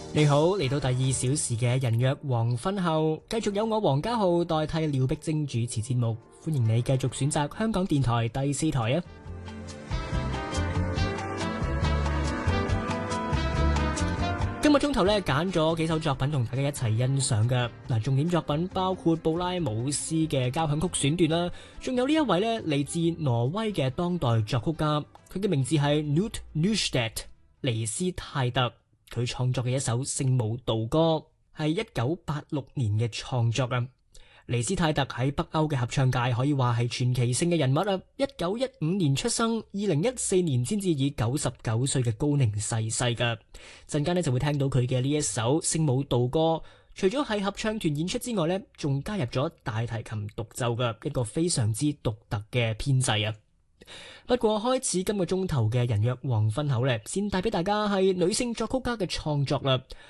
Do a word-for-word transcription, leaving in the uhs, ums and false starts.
你好，嚟到第二小時嘅人約黃昏後，繼續有我黃家浩代替廖碧晶主持節目，歡迎你繼續選擇香港電台第四台啊！今個鐘頭咧揀咗幾首作品同大家一齊欣賞嘅嗱，重點作品包括布拉姆斯嘅交響曲選段啦，仲有呢一位咧嚟自挪威嘅當代作曲家，佢嘅名字係 Knut Nystedt 尼斯泰特。佢創作嘅一首聖母道歌係一九八六年嘅創作啊！尼斯泰特喺北歐嘅合唱界可以話係傳奇性嘅人物啊！一九一五年出生，二零一四年先至以九十九歲嘅高齡逝世噶。陣間呢就會聽到佢嘅呢一首聖母道歌，除咗喺合唱團演出之外呢，仲加入咗大提琴獨奏嘅一個非常之獨特嘅編制啊！不過開始今個鐘頭嘅人約黃昏後呢，先帶俾大家係女性作曲家嘅創作啦。